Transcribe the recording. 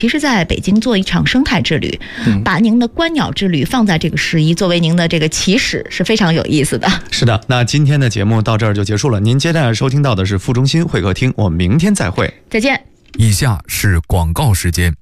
其实在北京做一场生态之旅，把您的观鸟之旅放在这个11作为您的这个起始是非常有意思的。 是的，那今天的节目到这儿就结束了。您接下来收听到的是副中心会客厅，我们明天再会， 再见。 以下是广告时间。